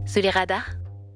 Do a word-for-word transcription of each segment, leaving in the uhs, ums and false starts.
Sous les radars.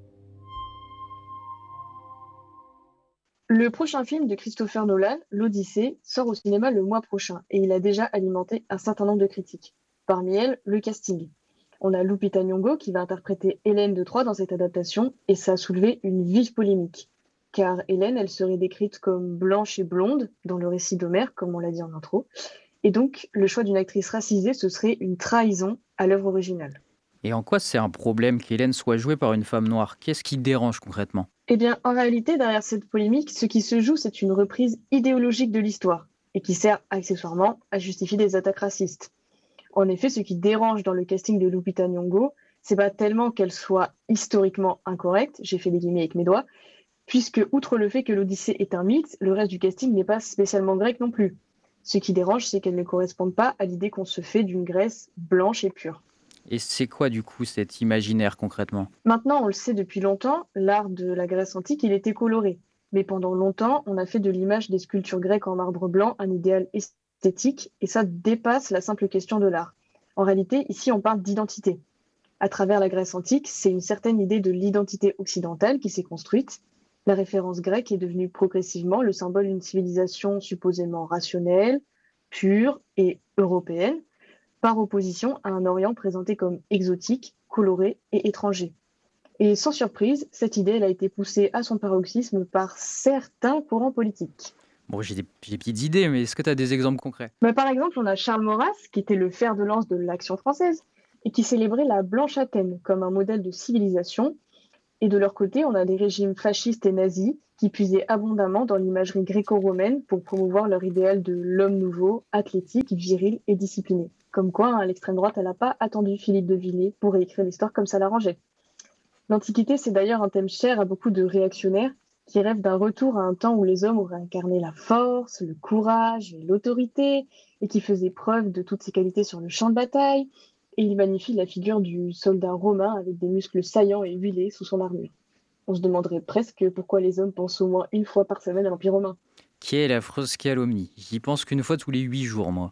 Le prochain film de Christopher Nolan, L'Odyssée, sort au cinéma le mois prochain et il a déjà alimenté un certain nombre de critiques. Parmi elles, le casting. On a Lupita Nyong'o qui va interpréter Hélène de Troie dans cette adaptation et ça a soulevé une vive polémique. Car Hélène, elle serait décrite comme blanche et blonde dans le récit d'Homère, comme on l'a dit en intro. Et donc, le choix d'une actrice racisée, ce serait une trahison à l'œuvre originale. Et en quoi c'est un problème qu'Hélène soit jouée par une femme noire? Qu'est-ce qui dérange concrètement? Eh bien, en réalité, derrière cette polémique, ce qui se joue, c'est une reprise idéologique de l'histoire et qui sert accessoirement à justifier des attaques racistes. En effet, ce qui dérange dans le casting de Lupita Nyong'o, c'est pas tellement qu'elle soit historiquement incorrecte, j'ai fait des guillemets avec mes doigts, puisque outre le fait que l'Odyssée est un mythe, le reste du casting n'est pas spécialement grec non plus. Ce qui dérange, c'est qu'elle ne corresponde pas à l'idée qu'on se fait d'une Grèce blanche et pure. Et c'est quoi du coup cet imaginaire concrètement? Maintenant, on le sait depuis longtemps, l'art de la Grèce antique, il était coloré. Mais pendant longtemps, on a fait de l'image des sculptures grecques en marbre blanc un idéal esthétique, et ça dépasse la simple question de l'art. En réalité, ici, on parle d'identité. À travers la Grèce antique, c'est une certaine idée de l'identité occidentale qui s'est construite. La référence grecque est devenue progressivement le symbole d'une civilisation supposément rationnelle, pure et européenne, par opposition à un Orient présenté comme exotique, coloré et étranger. Et sans surprise, cette idée elle a été poussée à son paroxysme par certains courants politiques. Bon, j'ai des, j'ai des petites idées, mais est-ce que tu as des exemples concrets? Mais par exemple, on a Charles Maurras, qui était le fer de lance de l'Action française, et qui célébrait la Blanche Athènes comme un modèle de civilisation. Et de leur côté, on a des régimes fascistes et nazis qui puisaient abondamment dans l'imagerie gréco-romaine pour promouvoir leur idéal de l'homme nouveau, athlétique, viril et discipliné. Comme quoi, hein, l'extrême droite, elle n'a pas attendu Philippe de Villiers pour réécrire l'histoire comme ça l'arrangeait. L'Antiquité, c'est d'ailleurs un thème cher à beaucoup de réactionnaires qui rêvent d'un retour à un temps où les hommes auraient incarné la force, le courage et l'autorité, et qui faisaient preuve de toutes ces qualités sur le champ de bataille. Et il magnifie la figure du soldat romain avec des muscles saillants et huilés sous son armure. On se demanderait presque pourquoi les hommes pensent au moins une fois par semaine à l'Empire romain. Qui est l'affreuse calomnie? J'y pense qu'une fois tous les huit jours, moi.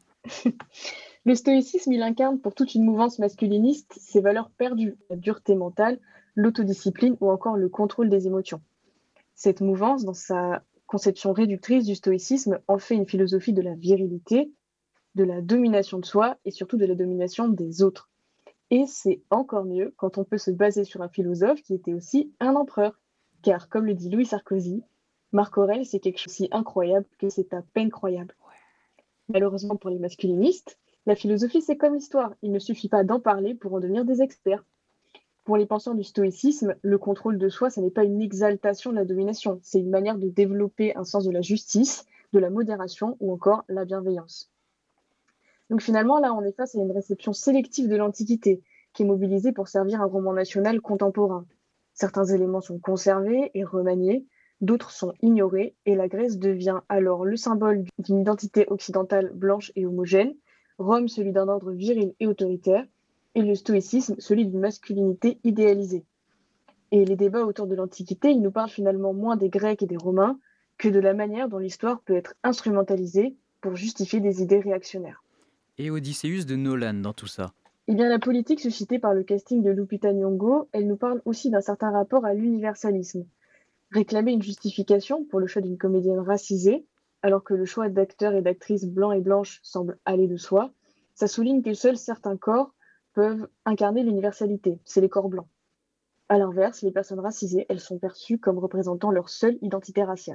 Le stoïcisme, il incarne pour toute une mouvance masculiniste ses valeurs perdues, la dureté mentale, l'autodiscipline ou encore le contrôle des émotions. Cette mouvance, dans sa conception réductrice du stoïcisme, en fait une philosophie de la virilité, de la domination de soi et surtout de la domination des autres. Et c'est encore mieux quand on peut se baser sur un philosophe qui était aussi un empereur. Car, comme le dit Louis Sarkozy, Marc Aurèle, c'est quelque chose si incroyable que c'est à peine croyable. Malheureusement pour les masculinistes, la philosophie, c'est comme l'histoire. Il ne suffit pas d'en parler pour en devenir des experts. Pour les penseurs du stoïcisme, le contrôle de soi, ce n'est pas une exaltation de la domination. C'est une manière de développer un sens de la justice, de la modération ou encore la bienveillance. Donc finalement, là, on est face à une réception sélective de l'Antiquité, qui est mobilisée pour servir un roman national contemporain. Certains éléments sont conservés et remaniés, d'autres sont ignorés, et la Grèce devient alors le symbole d'une identité occidentale blanche et homogène, Rome celui d'un ordre viril et autoritaire, et le stoïcisme celui d'une masculinité idéalisée. Et les débats autour de l'Antiquité, ils nous parlent finalement moins des Grecs et des Romains que de la manière dont l'histoire peut être instrumentalisée pour justifier des idées réactionnaires. Et Odysseus de Nolan dans tout ça? Eh bien, la politique suscitée par le casting de Lupita Nyong'o, elle nous parle aussi d'un certain rapport à l'universalisme. Réclamer une justification pour le choix d'une comédienne racisée, alors que le choix d'acteurs et d'actrices blancs et blanches semble aller de soi, ça souligne que seuls certains corps peuvent incarner l'universalité, c'est les corps blancs. À l'inverse, les personnes racisées, elles sont perçues comme représentant leur seule identité raciale.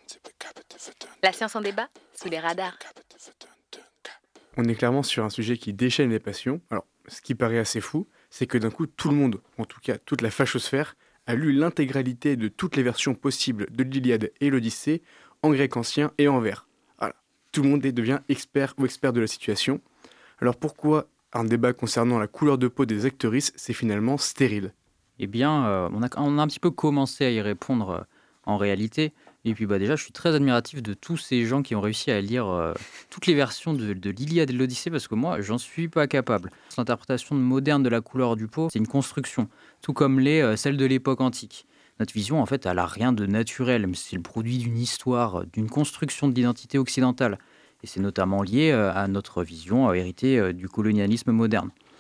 La science en débat, sous les radars. On est clairement sur un sujet qui déchaîne les passions. Alors, ce qui paraît assez fou, c'est que d'un coup, tout le monde, en tout cas toute la fachosphère, a lu l'intégralité de toutes les versions possibles de l'Iliade et l'Odyssée, en grec ancien et en vers. Voilà. Tout le monde devient expert ou expert de la situation. Alors pourquoi un débat concernant la couleur de peau des actrices, c'est finalement stérile? Eh bien, euh, on, a, on a un petit peu commencé à y répondre euh, en réalité. Et puis bah, déjà, je suis très admiratif de tous ces gens qui ont réussi à lire euh, toutes les versions de, de l'Iliade et de l'Odyssée, parce que moi, j'en suis pas capable. L'interprétation moderne de la couleur du pot, c'est une construction, tout comme les, euh, celle de l'époque antique. Notre vision, en fait, elle n'a rien de naturel, mais c'est le produit d'une histoire, euh, d'une construction de l'identité occidentale. Et c'est notamment lié euh, à notre vision euh, héritée euh, du colonialisme moderne.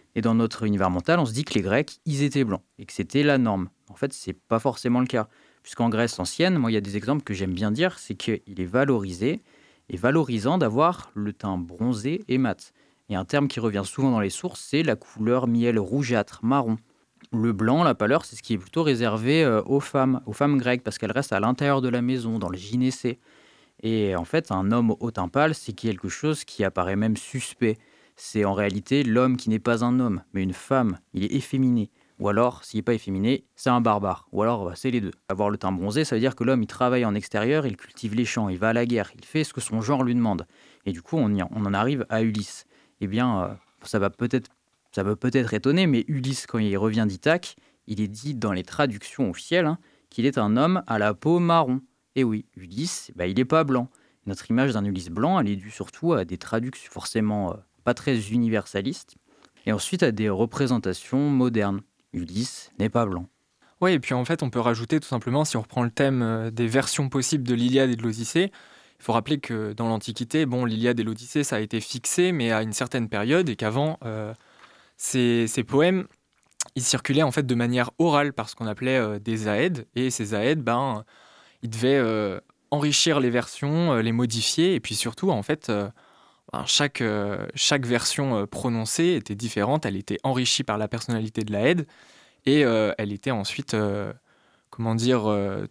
Et dans notre univers mental, on se dit que les Grecs, ils étaient blancs et que c'était la norme. En fait, c'est pas forcément le cas. Puisqu'en Grèce ancienne, moi, il y a des exemples que j'aime bien dire, c'est qu'il est valorisé et valorisant d'avoir le teint bronzé et mat. Et un terme qui revient souvent dans les sources, c'est la couleur miel rougeâtre, marron. Le blanc, la pâleur, c'est ce qui est plutôt réservé euh, aux femmes, aux femmes grecques, parce qu'elles restent à l'intérieur de la maison, dans le gynécée. Et en fait, un homme au teint pâle, c'est quelque chose qui apparaît même suspect. C'est en réalité l'homme qui n'est pas un homme, mais une femme. Il est efféminé. Ou alors, s'il n'est pas efféminé, c'est un barbare. Ou alors, bah, c'est les deux. Avoir le teint bronzé, ça veut dire que l'homme, il travaille en extérieur, il cultive les champs, il va à la guerre, il fait ce que son genre lui demande. Et du coup, on, y en, on en arrive à Ulysse. Eh bien, euh, ça va peut-être, ça va peut-être étonner, mais Ulysse, quand il revient d'Ithaque, il est dit dans les traductions officielles hein, qu'il est un homme à la peau marron. Et oui, Ulysse, bah, il n'est pas blanc. Notre image d'un Ulysse blanc, elle est due surtout à des traductions forcément euh, pas très universalistes, et ensuite à des représentations modernes. Ulysse n'est pas blanc. Oui, et puis en fait, on peut rajouter tout simplement, si on reprend le thème euh, des versions possibles de l'Iliade et de l'Odyssée, il faut rappeler que dans l'Antiquité, bon, l'Iliade et l'Odyssée, ça a été fixé, mais à une certaine période, et qu'avant, euh, ces, ces poèmes, ils circulaient en fait de manière orale, par ce qu'on appelait euh, des aèdes, et ces aèdes, ben, ils devaient euh, enrichir les versions, euh, les modifier, et puis surtout, en fait, euh, ben, chaque, euh, chaque version euh, prononcée était différente, elle était enrichie par la personnalité de l'aède, et euh, elle était ensuite, euh, comment dire, euh,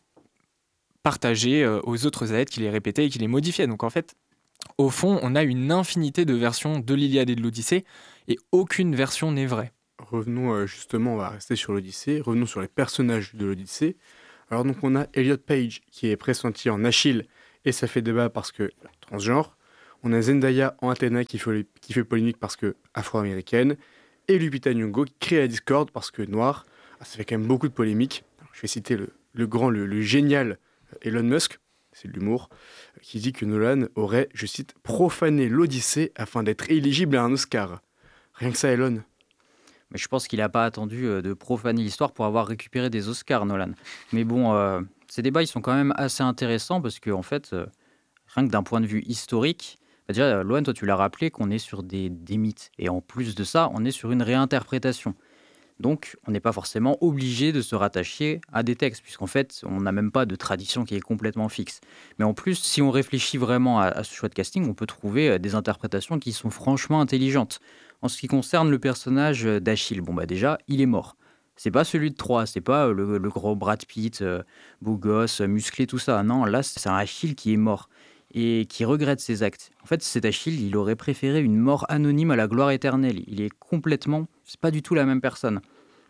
partagée euh, aux autres aèdes qui les répétaient et qui les modifiaient. Donc en fait, au fond, on a une infinité de versions de l'Iliade et de l'Odyssée, et aucune version n'est vraie. Revenons euh, justement, on va rester sur l'Odyssée, revenons sur les personnages de l'Odyssée. Alors donc on a Elliot Page qui est pressenti en Achille, et ça fait débat parce que transgenre. On a Zendaya en Athéna qui fait, qui fait polémique parce que afro-américaine, et Lupita Nyong'o qui crée la discorde parce que noire. Ah, ça fait quand même beaucoup de polémiques. Alors, je vais citer le, le grand, le, le génial Elon Musk, c'est de l'humour, qui dit que Nolan aurait, je cite, profané l'Odyssée afin d'être éligible à un Oscar. Rien que ça, Elon. Mais je pense qu'il n'a pas attendu euh, de profaner l'histoire pour avoir récupéré des Oscars, Nolan. Mais bon, euh, ces débats, ils sont quand même assez intéressants parce que, en fait, euh, rien que d'un point de vue historique, bah déjà, Loan, toi, tu l'as rappelé qu'on est sur des, des mythes. Et en plus de ça, on est sur une réinterprétation. Donc, on n'est pas forcément obligé de se rattacher à des textes, puisqu'en fait, on n'a même pas de tradition qui est complètement fixe. Mais en plus, si on réfléchit vraiment à, à ce choix de casting, on peut trouver euh, des interprétations qui sont franchement intelligentes. En ce qui concerne le personnage d'Achille, bon bah déjà, il est mort. C'est pas celui de Troie, c'est pas euh, le, le gros Brad Pitt, euh, beau gosse, musclé, tout ça. Non, là, c'est un Achille qui est mort et qui regrette ses actes. En fait, cet Achille, il aurait préféré une mort anonyme à la gloire éternelle. Il est complètement... C'est pas du tout la même personne.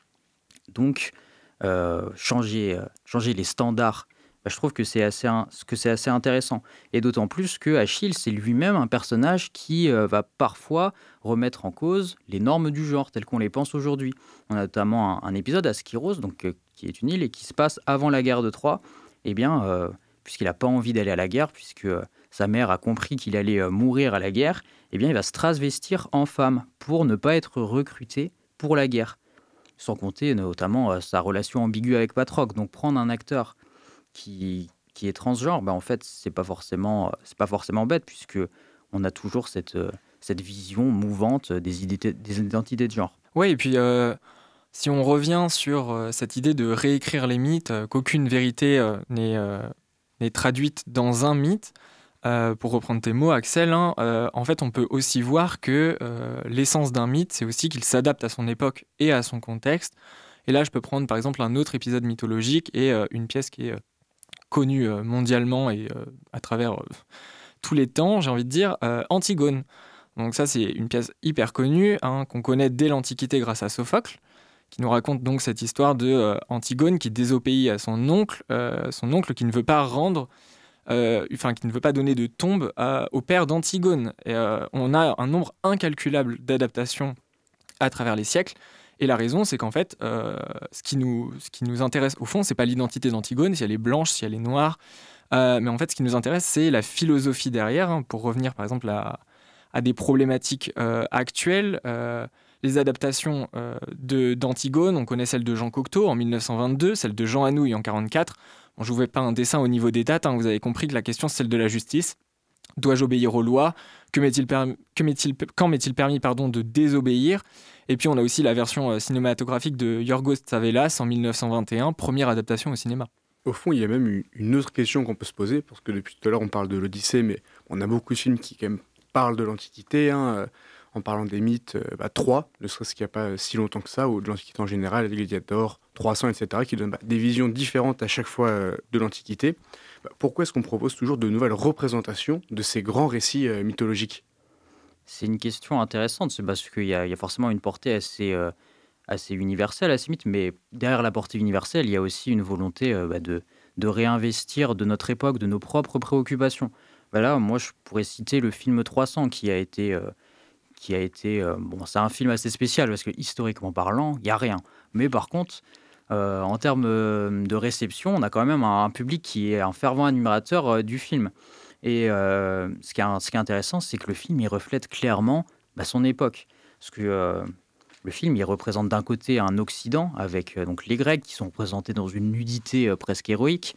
Donc, euh, changer, euh, changer les standards, bah, je trouve que c'est assez, un, que c'est assez intéressant. Et d'autant plus que Achille, c'est lui-même un personnage qui euh, va parfois remettre en cause les normes du genre, telles qu'on les pense aujourd'hui. On a notamment un, un épisode à Skyros, donc, euh, qui est une île et qui se passe avant la guerre de Troie. Eh bien, euh, puisqu'il n'a pas envie d'aller à la guerre, puisque euh, sa mère a compris qu'il allait euh, mourir à la guerre, eh bien, il va se transvestir en femme pour ne pas être recruté pour la guerre. Sans compter notamment euh, sa relation ambiguë avec Patrocle. Donc prendre un acteur qui, qui est transgenre, bah, en fait, c'est pas forcément, c'est pas forcément bête, puisque on a toujours cette, euh, cette vision mouvante des, idées, des identités de genre. Oui, et puis euh, si on revient sur euh, cette idée de réécrire les mythes, euh, qu'aucune vérité euh, n'est, euh, n'est traduite dans un mythe, euh, pour reprendre tes mots, Axel, hein, euh, en fait, on peut aussi voir que euh, l'essence d'un mythe, c'est aussi qu'il s'adapte à son époque et à son contexte. Et là, je peux prendre par exemple un autre épisode mythologique et euh, une pièce qui est euh, connue euh, mondialement et euh, à travers euh, tous les temps, j'ai envie de dire, euh, Antigone. Donc ça, c'est une pièce hyper connue, hein, qu'on connaît dès l'Antiquité grâce à Sophocle, qui nous raconte donc cette histoire de euh, Antigone qui désobéit à son oncle, euh, son oncle qui ne veut pas rendre, euh, enfin qui ne veut pas donner de tombe à, au père d'Antigone. Et, euh, on a un nombre incalculable d'adaptations à travers les siècles. Et la raison, c'est qu'en fait, euh, ce, qui nous, ce qui nous intéresse au fond, c'est pas l'identité d'Antigone, si elle est blanche, si elle est noire, euh, mais en fait, ce qui nous intéresse, c'est la philosophie derrière, hein, pour revenir par exemple à, à des problématiques euh, actuelles. Euh, les adaptations euh, de, d'Antigone, on connaît celle de Jean Cocteau en mille neuf cent vingt-deux, celle de Jean Anouilh en mille neuf cent quarante-quatre. Bon, je ne vous fais pas un dessin au niveau des dates, hein, vous avez compris que la question, c'est celle de la justice. Dois-je obéir aux lois ? Que m'est-il permis, que m'est-il, Quand m'est-il permis pardon, de désobéir ? Et puis on a aussi la version euh, cinématographique de Yorgos Tsavelas en mille neuf cent vingt et un, première adaptation au cinéma. Au fond, il y a même une- une autre question qu'on peut se poser, parce que depuis tout à l'heure, on parle de l'Odyssée, mais on a beaucoup de films qui quand même parlent de l'Antiquité, hein, euh, en parlant des mythes, euh, bah, Troie, ne serait-ce qu'il n'y a pas si longtemps que ça, ou de l'Antiquité en général, les Gladiators, trois cents, et cetera, qui donnent bah, des visions différentes à chaque fois euh, de l'Antiquité. Bah, pourquoi est-ce qu'on propose toujours de nouvelles représentations de ces grands récits euh, mythologiques ? C'est une question intéressante, c'est parce qu'il y a, il y a forcément une portée assez, euh, assez universelle à ces mythes, mais derrière la portée universelle, il y a aussi une volonté euh, bah, de, de réinvestir de notre époque, de nos propres préoccupations. Voilà, moi, je pourrais citer le film trois cents qui a été... euh, qui a été euh, bon, c'est un film assez spécial parce que historiquement parlant, il y a rien. Mais par contre, euh, en termes euh, de réception, on a quand même un, un public qui est un fervent admirateur euh, du film. Et euh, ce, qui est, ce qui est intéressant, c'est que le film il reflète clairement bah, son époque. Parce que euh, le film il représente d'un côté un Occident avec euh, donc les Grecs qui sont représentés dans une nudité euh, presque héroïque,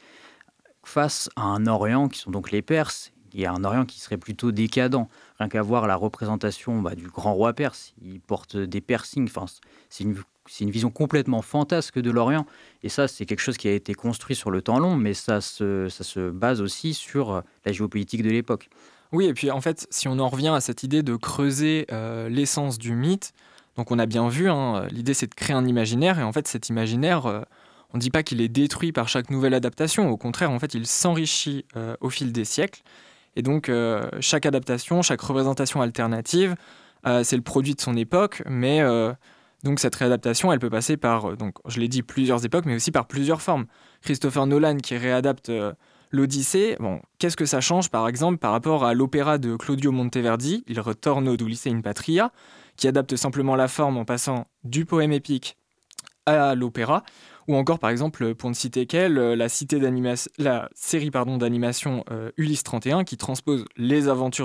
face à un Orient qui sont donc les Perses. Il y a un Orient qui serait plutôt décadent. Rien qu'à voir la représentation bah, du grand roi perse, il porte des piercings. Enfin, c'est une, c'est une vision complètement fantasque de l'Orient. Et ça, c'est quelque chose qui a été construit sur le temps long, mais ça se, ça se base aussi sur la géopolitique de l'époque. Oui, et puis en fait, si on en revient à cette idée de creuser euh, l'essence du mythe, donc on a bien vu, hein, l'idée c'est de créer un imaginaire, et en fait cet imaginaire, euh, on ne dit pas qu'il est détruit par chaque nouvelle adaptation, au contraire, en fait, il s'enrichit euh, au fil des siècles. Et donc, euh, chaque adaptation, chaque représentation alternative, euh, c'est le produit de son époque, mais euh, donc cette réadaptation, elle peut passer par, euh, donc, je l'ai dit, plusieurs époques, mais aussi par plusieurs formes. Christopher Nolan qui réadapte euh, l'Odyssée, bon, qu'est-ce que ça change, par exemple, par rapport à l'opéra de Claudio Monteverdi, Il Ritorno d'Ulisse in Patria, qui adapte simplement la forme en passant du poème épique à l'opéra, ou encore, par exemple, pour ne citer qu'elle, la, cité la série pardon, d'animation euh, Ulysse trente et un, qui transpose les aventures